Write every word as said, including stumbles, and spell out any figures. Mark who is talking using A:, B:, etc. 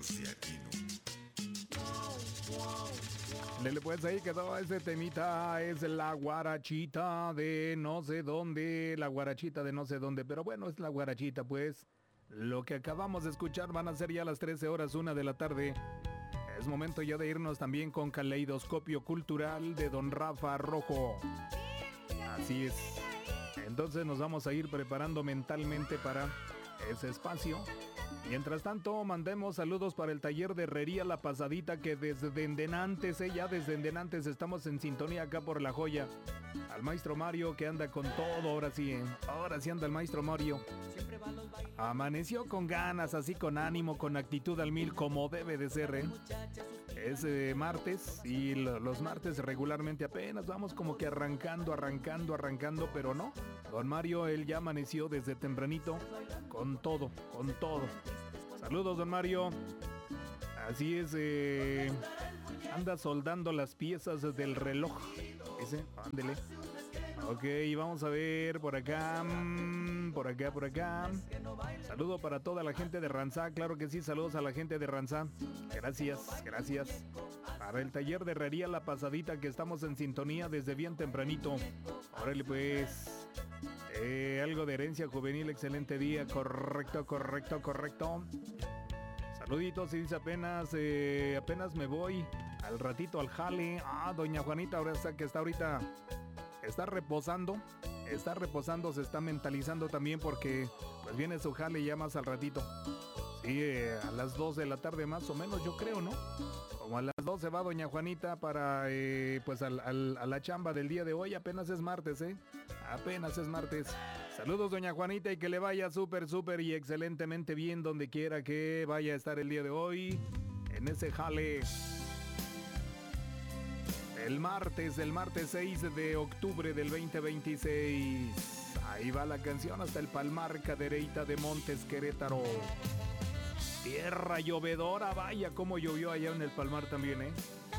A: Dele pues, ahí quedó ese temita, es la guarachita de no sé dónde, la guarachita de no sé dónde, pero bueno, es la guarachita pues. Lo que acabamos de escuchar van a ser ya las trece horas, una de la tarde. Es momento ya de irnos también con Caleidoscopio Cultural de Don Rafa Rojo. Así es. Entonces nos vamos a ir preparando mentalmente para ese espacio. Mientras tanto, mandemos saludos para el taller de herrería La Pasadita, que desde Endenantes, eh, ya desde Endenantes estamos en sintonía acá por La Joya. Al maestro Mario que anda con todo, ahora sí, eh. ahora sí anda el maestro Mario. Amaneció con ganas, así con ánimo, con actitud al mil, como debe de ser, ¿eh? Es eh, martes y lo, los martes regularmente apenas vamos como que arrancando, arrancando, arrancando, pero no. Don Mario, él ya amaneció desde tempranito con todo, con todo. Saludos, don Mario. Así es, eh, anda soldando las piezas del reloj. Ese, ándele. Ok, vamos a ver por acá, mmm, por acá, por acá. Saludo para toda la gente de Ranzá, claro que sí, saludos a la gente de Ranzá. Gracias, gracias. Para el taller de herrería La Pasadita, que estamos en sintonía desde bien tempranito. Órale pues. Eh, algo de herencia juvenil, excelente día, correcto, correcto, correcto. Saluditos, y dice apenas, eh, apenas me voy al ratito al jale. Ah, doña Juanita, ahora está que está ahorita... Está reposando, está reposando, se está mentalizando también porque pues viene su jale ya más al ratito. Sí, eh, a las dos de la tarde más o menos, yo creo, ¿no? Como a las dos se va doña Juanita para eh, pues al, al, a la chamba del día de hoy. Apenas es martes, ¿eh? Apenas es martes. Saludos doña Juanita y que le vaya súper, súper y excelentemente bien donde quiera que vaya a estar el día de hoy en ese jale. El martes, el martes seis de octubre del veinte veintiséis. Ahí va la canción hasta el Palmar, Cadereyta de Montes, Querétaro. Tierra llovedora, vaya cómo llovió allá en el Palmar también, ¿eh?